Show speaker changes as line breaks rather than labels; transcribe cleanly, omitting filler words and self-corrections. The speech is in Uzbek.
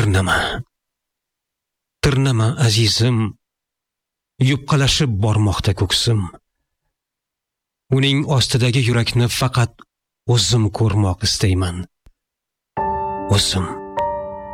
Tirnama azizim, yupqalashib bormoqda ko'ksim. Uning ostidagi yurakni faqat o'zim ko'rmoq istayman. O'zim.